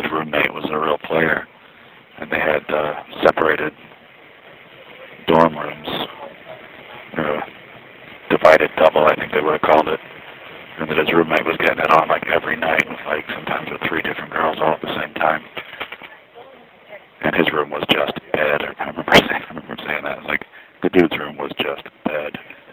his roommate was a real player, and they had separated dorm rooms, divided double, I think they would have called it, and that his roommate was getting it on like every night with like sometimes with 3 different girls all at the same time. And his room was just bed. I remember saying that. Like, the dude's room was just